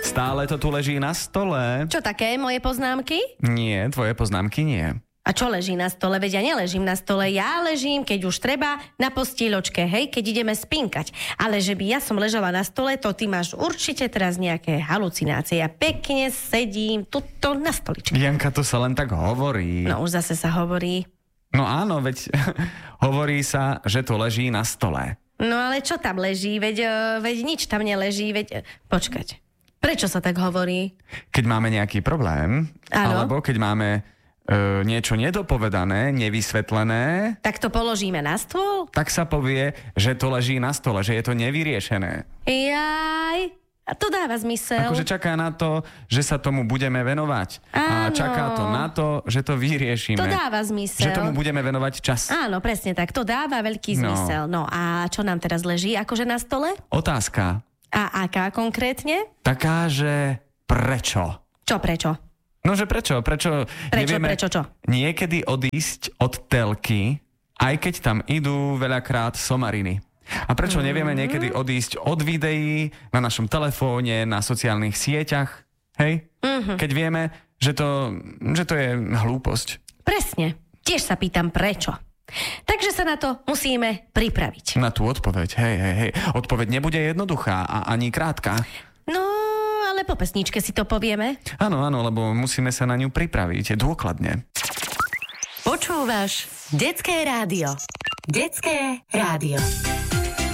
Stále to tu leží na stole. Čo také, moje poznámky? Nie, tvoje poznámky nie. A čo leží na stole? Veď ja neležím na stole, ja ležím, keď už treba, na postieľočke, hej, keď ideme spinkať. Ale že by ja som ležala na stole, to ty máš určite teraz nejaké halucinácie. Ja pekne sedím tuto na stoličke. Janka, to sa len tak hovorí. No už zase sa hovorí. No áno, veď hovorí sa, že to leží na stole. No ale čo tam leží? Veď nič tam neleží, veď... Počkať. Prečo sa tak hovorí? Keď máme nejaký problém, alebo keď máme niečo nedopovedané, nevysvetlené, tak to položíme na stôl? tak sa povie, že to leží na stole, že je to nevyriešené. Jaj, a to dáva zmysel. Akože čaká na to, že sa tomu budeme venovať. A Áno. čaká to na to, že to vyriešime. To dáva zmysel. Že tomu budeme venovať čas. Áno, presne tak. To dáva veľký zmysel. No a čo nám teraz leží akože na stole? Otázka. A aká konkrétne? Taká, že prečo? Čo prečo? No, že prečo? Prečo nevieme čo? niekedy odísť od telky, aj keď tam idú veľakrát somariny? A prečo nevieme niekedy odísť od videí na našom telefóne, na sociálnych sieťach? Hej? Keď vieme, že to je hlúposť. Presne. Tiež sa pýtam prečo. Takže sa na to musíme pripraviť. Na tú odpoveď, hej. Odpoveď nebude jednoduchá a ani krátka. No, ale po pesničke si to povieme. Áno, lebo musíme sa na ňu pripraviť dôkladne. Počúvaš Detské rádio. Detské rádio.